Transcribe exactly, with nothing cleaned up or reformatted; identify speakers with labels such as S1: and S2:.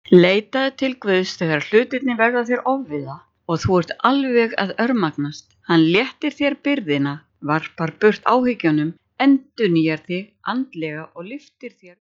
S1: Leitaðu til Guðs þegar hlutirnir verða þér ofviða og þú ert alveg að örmagnast. Hann léttir þér byrðina, varpar burt áhyggjunum, endurnýjar þig andlega og lyftir þér